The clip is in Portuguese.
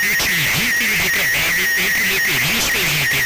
discute um vínculo de trabalho entre motorista e